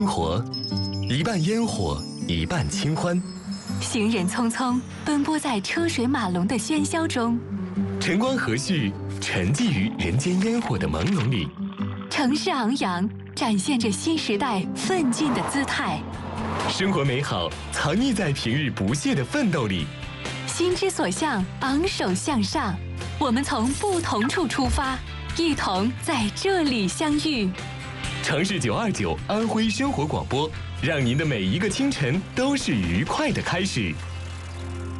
活，一半烟火，一半清欢。 行人匆匆奔波在车水马龙的喧嚣中， 晨光和煦，沉寂于人间烟火的朦胧里。 城市昂扬，展现着新时代奋进的姿态。 生活美好，藏匿在平日不懈的奋斗里。 心之所向，昂首向上。我们从不同处出发，一同在这里相遇。 城市929安徽生活广播，让您的每一个清晨都是愉快的开始。